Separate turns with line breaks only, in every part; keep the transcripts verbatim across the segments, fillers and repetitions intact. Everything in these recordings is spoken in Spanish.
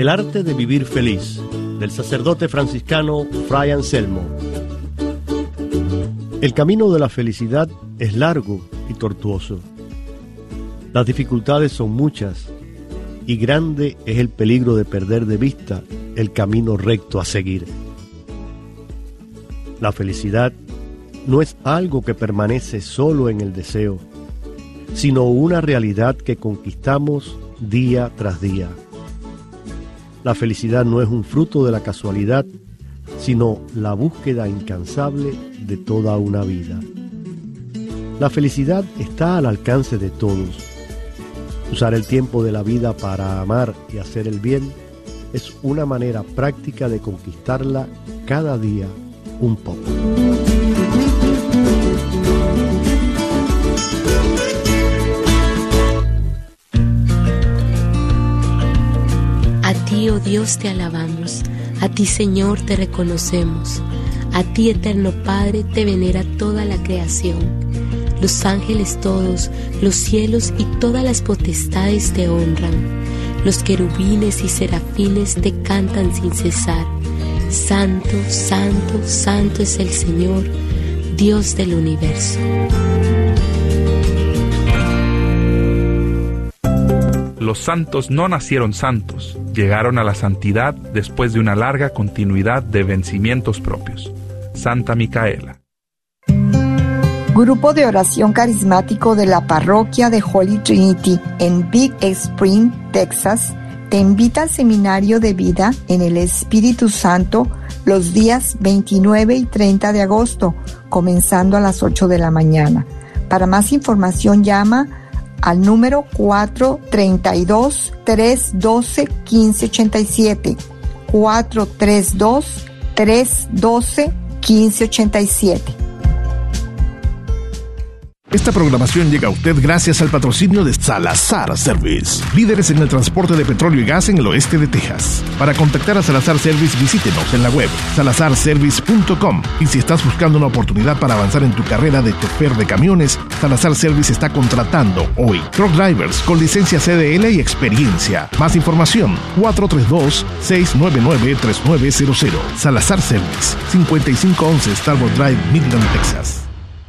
El arte de vivir feliz, del sacerdote franciscano Fray Anselmo. El camino de la felicidad es largo y tortuoso. Las dificultades son muchas y grande es el peligro de perder de vista el camino recto a seguir. La felicidad no es algo que permanece solo en el deseo, sino una realidad que conquistamos día tras día. La felicidad no es un fruto de la casualidad, sino la búsqueda incansable de toda una vida. La felicidad está al alcance de todos. Usar el tiempo de la vida para amar y hacer el bien es una manera práctica de conquistarla cada día un poco.
A ti, oh Dios, te alabamos, a ti, Señor, te reconocemos, a ti, eterno Padre, te venera toda la creación. Los ángeles todos, los cielos y todas las potestades te honran. Los querubines y serafines te cantan sin cesar. Santo, santo, santo es el Señor, Dios del universo.
Los santos no nacieron santos, llegaron a la santidad después de una larga continuidad de vencimientos propios. Santa Micaela.
Grupo de oración carismático de la parroquia de Holy Trinity en Big Spring, Texas, te invita al seminario de vida en el Espíritu Santo los días veintinueve y treinta de agosto, comenzando a las ocho de la mañana. Para más información llama al número cuatro tres dos, tres uno dos, uno cinco ocho siete, cuatro tres dos, tres uno dos, uno cinco ocho siete.
Esta programación llega a usted gracias al patrocinio de Salazar Service, líderes en el transporte de petróleo y gas en el oeste de Texas. Para contactar a Salazar Service, visítenos en la web salazar service punto com. Y si estás buscando una oportunidad para avanzar en tu carrera de chofer de camiones, Salazar Service está contratando hoy truck drivers con licencia C D L y experiencia. Más información, cuatro tres dos, seis nueve nueve, tres nueve cero cero. Salazar Service, cincuenta y cinco once Starboard Drive, Midland, Texas.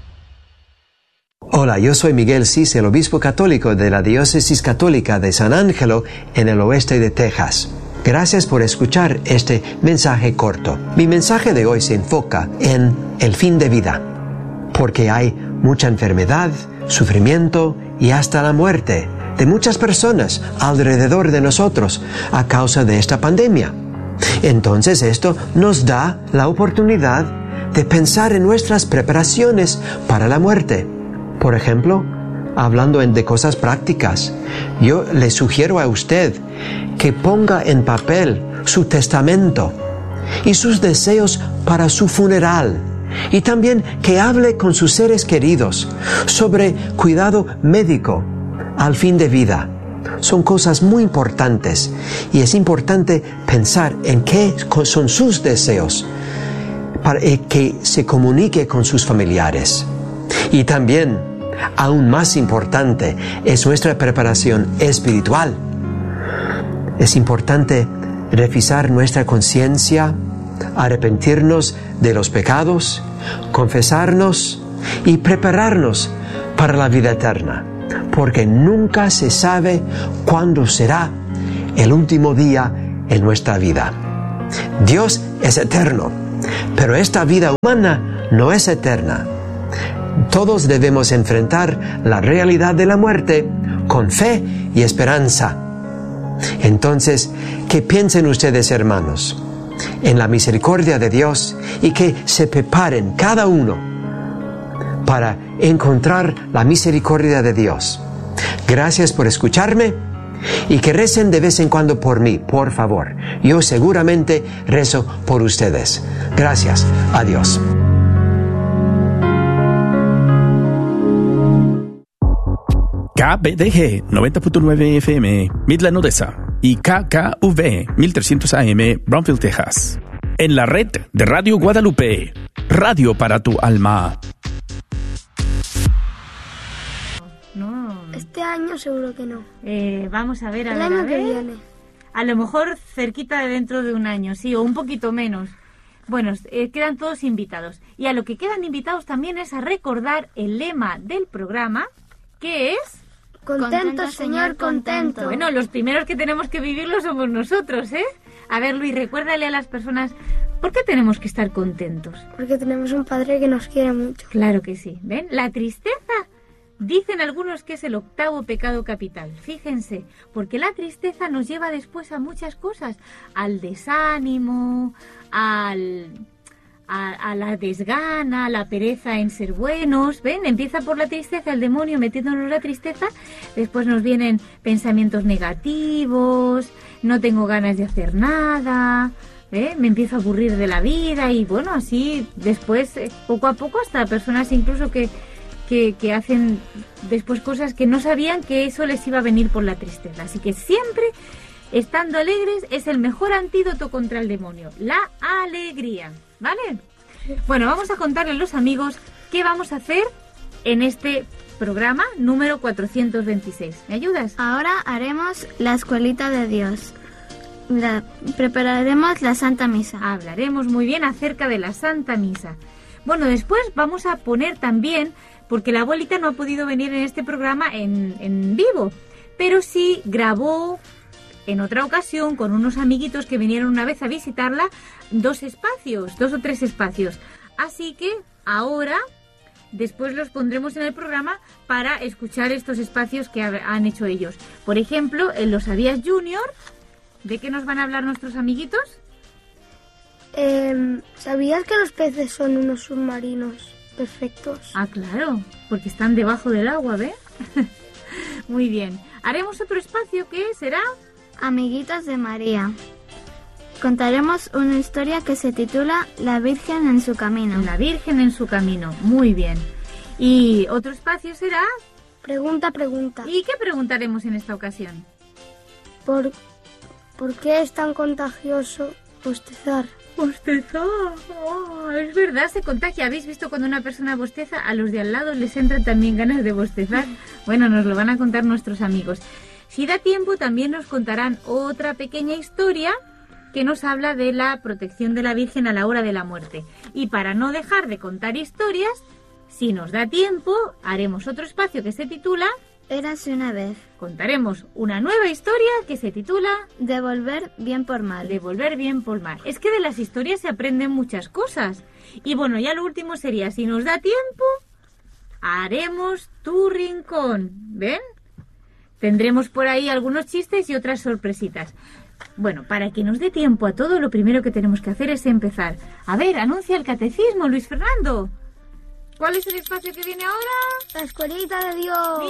Hola, yo soy Miguel Cis, el obispo católico de la Diócesis Católica de San Ángelo en el oeste de Texas. Gracias por escuchar este mensaje corto. Mi mensaje de hoy se enfoca en el fin de vida, porque hay mucha enfermedad, sufrimiento y hasta la muerte de muchas personas alrededor de nosotros a causa de esta pandemia. Entonces esto nos da la oportunidad de pensar en nuestras preparaciones para la muerte. Por ejemplo, hablando de cosas prácticas, yo le sugiero a usted que ponga en papel su testamento y sus deseos para su funeral, y también que hable con sus seres queridos sobre cuidado médico al fin de vida. Son cosas muy importantes y es importante pensar en qué son sus deseos para que se comunique con sus familiares. Y también, aún más importante, es nuestra preparación espiritual. Es importante revisar nuestra conciencia, arrepentirnos de los pecados, confesarnos y prepararnos para la vida eterna, porque nunca se sabe cuándo será el último día en nuestra vida. Dios es eterno, pero esta vida humana no es eterna. Todos debemos enfrentar la realidad de la muerte con fe y esperanza. Entonces, ¿qué piensen ustedes, hermanos? En la misericordia de Dios, y que se preparen cada uno para encontrar la misericordia de Dios. Gracias por escucharme y que recen de vez en cuando por mí, por favor. Yo seguramente rezo por ustedes. Gracias. Adiós.
K B D G noventa punto nueve F M, Midland, Odessa, y K K V mil trescientos A M, Brownsville, Texas. En la red de Radio Guadalupe, radio para tu alma.
No.
Este año seguro que no.
Eh, vamos a ver, a
El
ver,
año
a
que
ver.
viene.
A lo mejor cerquita de dentro de un año, sí, o un poquito menos. Bueno, eh, quedan todos invitados. Y a lo que quedan invitados también es a recordar el lema del programa, que es...
Contento, Señor, contento.
Bueno, los primeros que tenemos que vivirlo somos nosotros, ¿eh? A ver, Luis, recuérdale a las personas, ¿por qué tenemos que estar contentos?
Porque tenemos un Padre que nos quiere mucho.
Claro que sí. ¿Ven? La tristeza, dicen algunos que es el octavo pecado capital. Fíjense, porque la tristeza nos lleva después a muchas cosas. Al desánimo, al... A, a la desgana, a la pereza en ser buenos. ¿Ven? Empieza por la tristeza, el demonio metiéndonos la tristeza, después nos vienen pensamientos negativos, no tengo ganas de hacer nada, ¿eh? Me empiezo a aburrir de la vida y bueno, así después, eh, poco a poco, hasta personas incluso que, que, que hacen después cosas que no sabían que eso les iba a venir por la tristeza. Así que siempre, estando alegres, es el mejor antídoto contra el demonio, la alegría. ¿Vale? Bueno, vamos a contarles a los amigos qué vamos a hacer en este programa número cuatrocientos veintiséis. ¿Me ayudas?
Ahora haremos la escuelita de Dios. La, prepararemos la Santa Misa.
Hablaremos muy bien acerca de la Santa Misa. Bueno, después vamos a poner también, porque la abuelita no ha podido venir en este programa en, en vivo, pero sí grabó en otra ocasión con unos amiguitos que vinieron una vez a visitarla, dos espacios, dos o tres espacios. Así que ahora, después los pondremos en el programa para escuchar estos espacios que han hecho ellos. Por ejemplo, en Lo Sabías Junior, ¿de qué nos van a hablar nuestros amiguitos?
Eh, ¿Sabías que los peces son unos submarinos perfectos?
Ah, claro, porque están debajo del agua, ¿ves? Muy bien. Haremos otro espacio que será...
Amiguitas de María. Contaremos una historia que se titula La Virgen en su camino.
La Virgen en su camino, muy bien. Y otro espacio será...
Pregunta, pregunta.
¿Y qué preguntaremos en esta ocasión?
¿Por, ¿por qué es tan contagioso bostezar?
Bostezar, oh, es verdad, se contagia. ¿Habéis visto cuando una persona bosteza? A los de al lado les entran también ganas de bostezar. Bueno, nos lo van a contar nuestros amigos. Si da tiempo, también nos contarán otra pequeña historia que nos habla de la protección de la Virgen a la hora de la muerte. Y para no dejar de contar historias, si nos da tiempo, haremos otro espacio que se titula...
Érase una vez.
Contaremos una nueva historia que se titula...
Devolver bien por mal.
Devolver bien por mal. Es que de las historias se aprenden muchas cosas. Y bueno, ya lo último sería, si nos da tiempo, haremos tu rincón. ¿Ven? Tendremos por ahí algunos chistes y otras sorpresitas. Bueno, para que nos dé tiempo a todo, lo primero que tenemos que hacer es empezar. A ver, anuncia el catecismo, Luis Fernando. ¿Cuál es el espacio que viene ahora?
La escuelita de Dios.